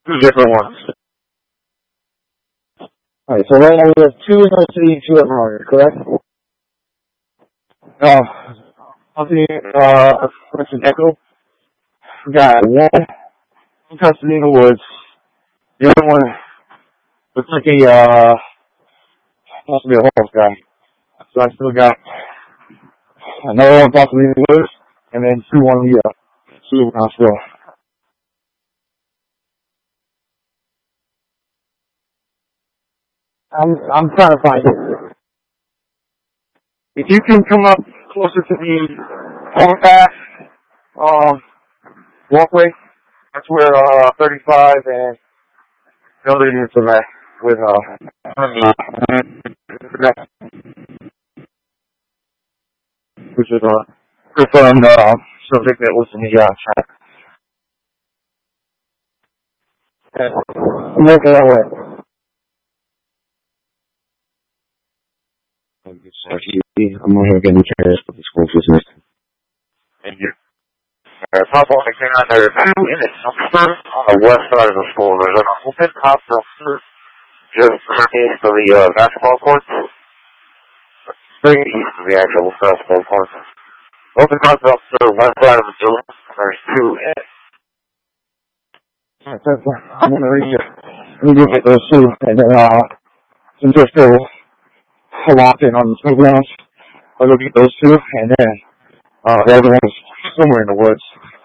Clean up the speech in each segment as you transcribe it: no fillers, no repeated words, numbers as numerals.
Two different ones. Alright, so right now we have 2 in our city and 2 at Margaret, correct? Question Echo. We got 1 in Pasadena Woods. The other one looks like possibly a homeless guy. So I still got another one possibly in the Woods, and then 2 on the Sullivan Hospital. I'm trying to find it. If you can come up closer to the overpass walkway, that's where 35 and the other units are at with which is confirmed subject that was in the chat. I'm working that way. I'm not here getting curious with the school business. And you. Top one thing on there, 2 in the dumpster on the west side of the school. There's an open top dumpster just east of the basketball courts. Straight east of the actual basketball courts. Open top dumpster, west side of the building. There's 2 in it. I'm going to read you. Let me get those 2, and then since they're still locked in on the playgrounds, I'll go get those 2, and then the other one's somewhere in the woods.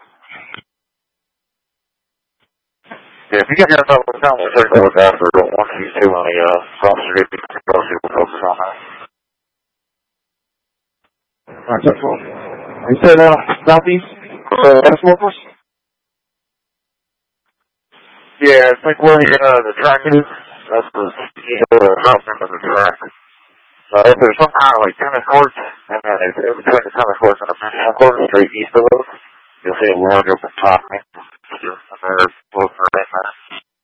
Yeah, if you get your stuff down, we'll take a look after 1 2 on the South Street. We'll focus on that. Alright, that's cool. You said southeast? Smokeless? Yeah, it's like where the track is. That's the house end of the track. If there's some kind of like tennis courts, and then in between the tennis courts and the basketball court, straight east of those, you'll see a large open top. There's close to right there.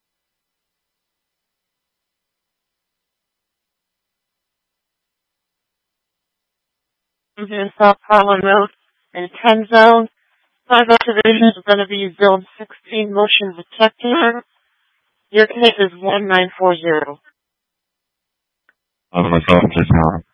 In South Harlem Road in 10 zone. 5 activations are going to be zone 16 motion detector. Your case is 1940. Myself just now.